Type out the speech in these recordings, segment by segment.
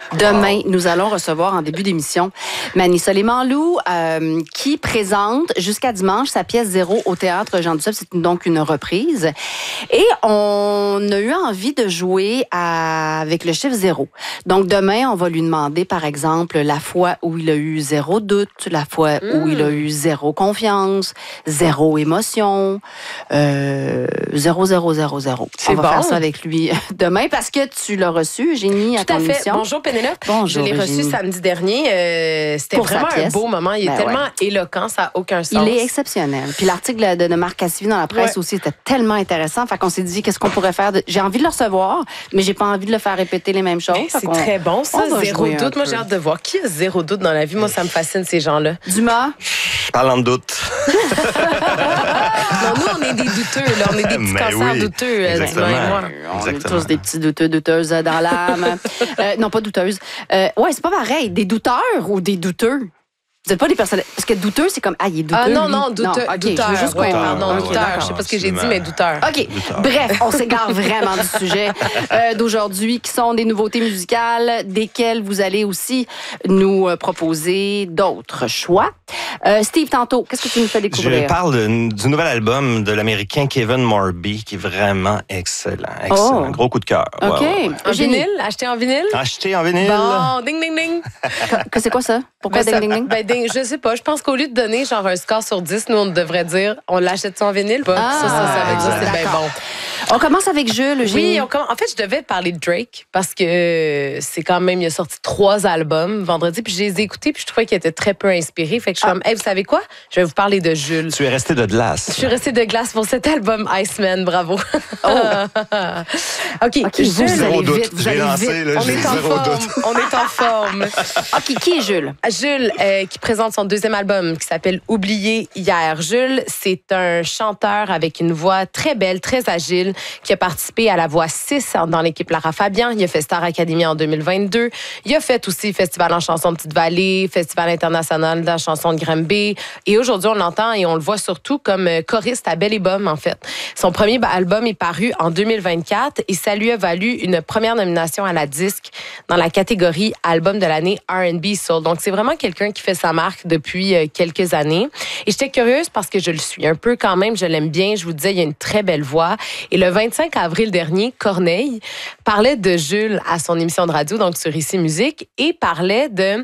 Demain, nous allons recevoir en début d'émission Mani Soleiman-Lou qui présente jusqu'à dimanche sa pièce Zéro au Théâtre Jean Duceppe. C'est donc une reprise. Et on a eu envie de jouer avec le chiffre 0. Donc demain, on va lui demander, par exemple, la fois où il a eu 0 doute, la fois où il a eu 0 confiance, 0 émotion, 0, 0, 0, 0. On va faire ça avec lui demain parce que tu l'as reçu, Génie, à ton émission. Bonjour Pénélope. Bonjour, je l'ai reçu samedi dernier. C'était vraiment un beau moment. Il est tellement éloquent, ça n'a aucun sens. Il est exceptionnel. Puis l'article de Marc Cassivi dans la presse aussi était tellement intéressant. Fait qu'on s'est dit, qu'est-ce qu'on pourrait faire? J'ai envie de le recevoir, mais j'ai pas envie de le faire répéter les mêmes choses. C'est très bon, ça, zéro doute. Moi, j'ai hâte de voir. Qui a zéro doute dans la vie? Moi, ça me fascine, ces gens-là. Dumas? Parlant de doute. Non, nous, on est des douteux, là. On est des petits cancers douteux, Dumas et moi. On est tous des petits douteux, douteuses dans l'âme. Non, pas douteuses. Ouais, c'est pas pareil. Des douteurs ou des douteux? Vous n'êtes pas des personnes... Parce que douteux, c'est comme... Ah, il est douteux, douteux. Douteur. Je sais pas ce que j'ai dit, mais douteur. OK. Bref, on s'égare vraiment du sujet d'aujourd'hui, qui sont des nouveautés musicales, desquelles vous allez aussi nous proposer d'autres choix. Steve, tantôt, qu'est-ce que tu nous fais découvrir? Je parle du nouvel album de l'Américain Kevin Morby, qui est vraiment excellent. Excellent. Un gros coup de cœur. OK. En vinyle? Acheté en vinyle? Acheté en vinyle. Bon, ding, ding, ding. C'est quoi ça? Pourquoi ding, ding, ding? Je sais pas. Je pense qu'au lieu de donner genre un score sur 10, nous, on devrait dire on l'achète en vinyle. Ça veut dire c'est bien bon. On commence avec Jules. Oui, en fait, je devais parler de Drake parce que c'est quand même, il a sorti 3 albums vendredi, puis je les ai écoutés, puis je trouvais qu'il était très peu inspiré. Fait que je suis comme, hey, vous savez quoi? Je vais vous parler de Jules. Tu es resté de glace. Je suis restée de glace pour cet album Iceman. Bravo. OK, vous allez vite. Vous allez vite. On est en forme. OK, qui est Jules? Jules, qui présente son 2e album qui s'appelle Oublié hier. Jules, c'est un chanteur avec une voix très belle, très agile, qui a participé à la voix 6 dans l'équipe Lara Fabian. Il a fait Star Academy en 2022. Il a fait aussi Festival en chanson de Petite-Vallée, Festival international de la chanson de Granby. Et aujourd'hui, on l'entend et on le voit surtout comme choriste à Belle et Bomme, en fait. Son premier album est paru en 2024 et ça lui a valu une première nomination à la disque dans la catégorie Album de l'année R&B Soul. Donc, c'est vraiment quelqu'un qui fait sa marque depuis quelques années. Et j'étais curieuse parce que je le suis un peu quand même. Je l'aime bien. Je vous disais, il a une très belle voix. Et le 25 avril dernier, Corneille parlait de Jules à son émission de radio, donc sur Ici Musique, et parlait de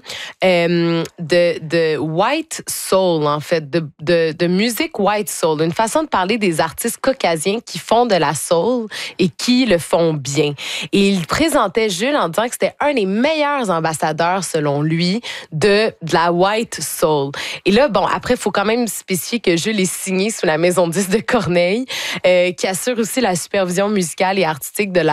white soul, en fait, de musique white soul, une façon de parler des artistes caucasiens qui font de la soul et qui le font bien. Et il présentait Jules en disant que c'était un des meilleurs ambassadeurs, selon lui, de la white soul. Et là, bon, après, il faut quand même spécifier que Jules est signé sous la maison 10 de Corneille, qui assure aussi la supervision musicale et artistique de